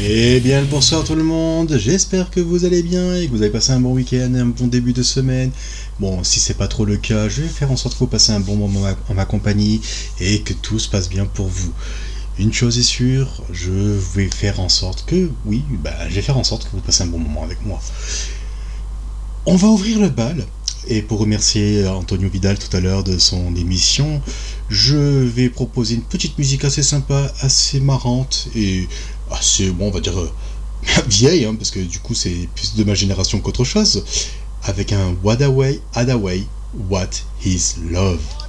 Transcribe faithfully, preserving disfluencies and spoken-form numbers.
Eh bien le bonsoir tout le monde, j'espère que vous allez bien et que vous avez passé un bon week-end et un bon début de semaine. Bon, si c'est pas trop le cas, je vais faire en sorte que vous passez un bon moment en ma compagnie et que tout se passe bien pour vous. Une chose est sûre, je vais faire en sorte que, oui, bah, je vais faire en sorte que vous passez un bon moment avec moi. On va ouvrir le bal. Et pour remercier Antonio Vidal tout à l'heure de son émission, je vais proposer une petite musique assez sympa, assez marrante et assez, bon, on va dire, euh, vieille, hein, parce que du coup c'est plus de ma génération qu'autre chose, avec un What Away, Adaway, What Is Love.